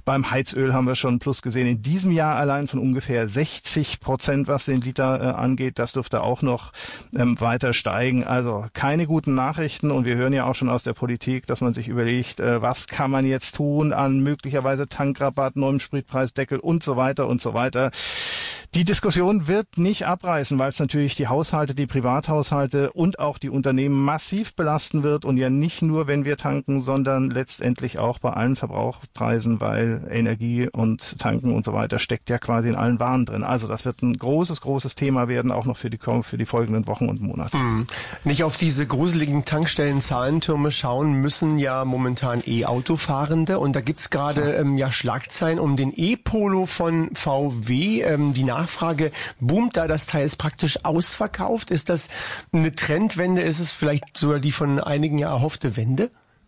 Beim Heizöl haben wir schon Plus gesehen. In diesem Jahr allein von ungefähr 60%, was den Liter angeht. Das dürfte auch noch weiter steigen. Also keine guten Nachrichten. Und wir hören ja auch schon aus der Politik, dass man sich überlegt, was kann man jetzt tun an möglicherweise Tankrabatt, neuem Spritpreisdeckel und so weiter und so weiter. Die Diskussion wird nicht abreißen, weil es natürlich die Haushalte, die Privathaushalte und auch die Unternehmen massiv belasten wird. Und ja nicht nur, wenn wir tanken, sondern letztendlich auch bei allen Verbrauchspreisen, weil Energie und Tanken und so weiter steckt ja quasi in allen Waren drin. Also das wird ein großes Thema werden, auch noch für die folgenden Wochen und Monate. Nicht auf diese gruseligen Tankstellen-Zahlentürme schauen müssen ja momentan E-Autofahrende. Und da gibt's gerade Schlagzeilen um den E-Polo von VW. Die Nachfrage boomt da, das Teil ist praktisch ausverkauft. Ist das eine Trendwende? Ist es vielleicht sogar die von einigen ja erhoffte Wende?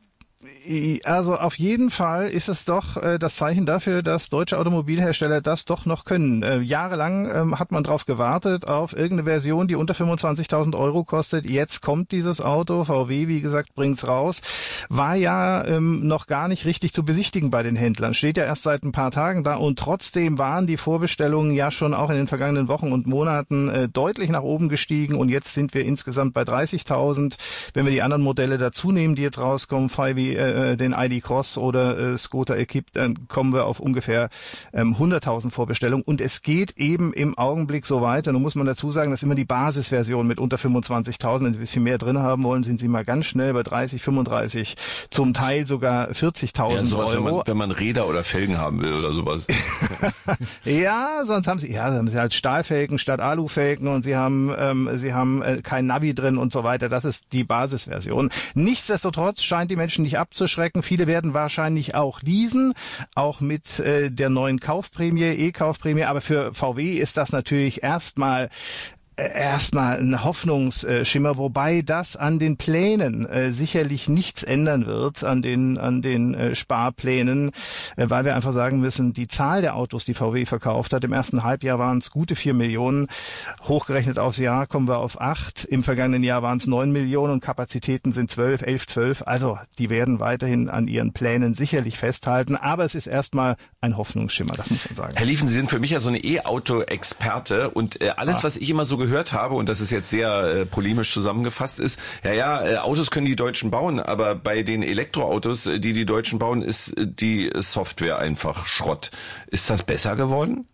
Also auf jeden Fall ist es doch das Zeichen dafür, dass deutsche Automobilhersteller das doch noch können. Jahrelang hat man drauf gewartet auf irgendeine Version, die unter 25.000 € kostet. Jetzt kommt dieses Auto. VW, wie gesagt, bringt's raus. War ja noch gar nicht richtig zu besichtigen bei den Händlern. Steht ja erst seit ein paar Tagen da und trotzdem waren die Vorbestellungen ja schon auch in den vergangenen Wochen und Monaten deutlich nach oben gestiegen und jetzt sind wir insgesamt bei 30.000. Wenn wir die anderen Modelle dazu nehmen, die jetzt rauskommen, den ID Cross oder Skoda Equipe, dann kommen wir auf ungefähr 100.000 Vorbestellungen. Und es geht eben im Augenblick so weiter. Nun muss man dazu sagen, dass immer die Basisversion mit unter 25.000, wenn Sie ein bisschen mehr drin haben wollen, sind Sie mal ganz schnell bei 30, 35, zum Teil sogar 40.000 Euro. Wenn man Räder oder Felgen haben will oder sowas. Ja, sonst haben Sie halt Stahlfelgen statt Alufelgen und Sie haben kein Navi drin und so weiter. Das ist die Basisversion. Nichtsdestotrotz scheint die Menschen nicht abzuschrecken. Viele werden wahrscheinlich auch leasen, auch mit der neuen E-Kaufprämie. Aber für VW ist das natürlich erstmal ein Hoffnungsschimmer, wobei das an den Plänen sicherlich nichts ändern wird, an den Sparplänen, weil wir einfach sagen müssen, die Zahl der Autos, die VW verkauft hat, im ersten Halbjahr waren es gute 4 Millionen, hochgerechnet aufs Jahr kommen wir auf 8, im vergangenen Jahr waren es 9 Millionen und Kapazitäten sind 12, also die werden weiterhin an ihren Plänen sicherlich festhalten, aber es ist erstmal ein Hoffnungsschimmer, das muss man sagen. Herr Liefen, Sie sind für mich ja so eine E-Auto-Experte und alles, was ich immer so gehört habe, und das ist jetzt sehr polemisch zusammengefasst, ist, Autos können die Deutschen bauen, aber bei den Elektroautos, die Deutschen bauen, ist die Software einfach Schrott. Ist das besser geworden?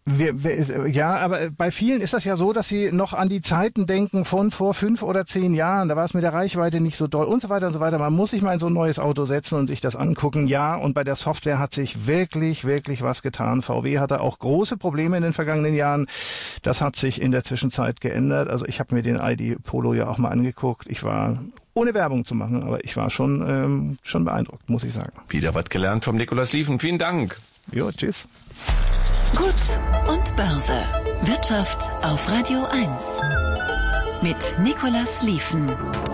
Ja, aber bei vielen ist das ja so, dass sie noch an die Zeiten denken von vor 5 oder 10 Jahren. Da war es mit der Reichweite nicht so doll und so weiter und so weiter. Man muss sich mal in so ein neues Auto setzen und sich das angucken. Ja, und bei der Software hat sich wirklich was getan. VW hatte auch große Probleme in den vergangenen Jahren. Das hat sich in der Zwischenzeit geändert. Also ich habe mir den ID Polo ja auch mal angeguckt. Ich war, ohne Werbung zu machen, aber ich war schon beeindruckt, muss ich sagen. Wieder was gelernt vom Nikolaus Liefen. Vielen Dank. Jo, tschüss. Gut und Börse. Wirtschaft auf Radio 1. Mit Nikolaus Liefen.